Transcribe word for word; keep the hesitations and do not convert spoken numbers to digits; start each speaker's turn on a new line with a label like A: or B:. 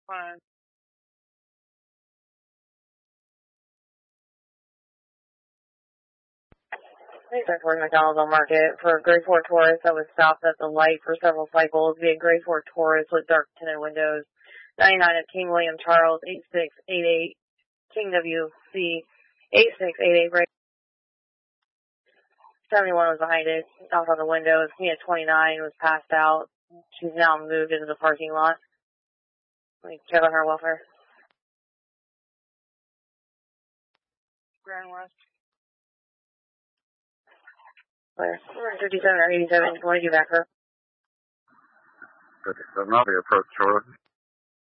A: Fine. Thanks for McDonald's on Market for a grade four Taurus that was stopped at the light for several cycles via grade four Taurus with dark tinted windows. ninety-nine at King William Charles, eight six eight eight, King W C, eight six eight eight, break. seventy-one was behind it, off on the windows. He at twenty-nine was passed out. She's now moved into the parking lot. Let me check on her welfare. Grand West. Where? fifty-seven or eighty-seven, what did you back her?
B: fifty-seven, I'll be approach short.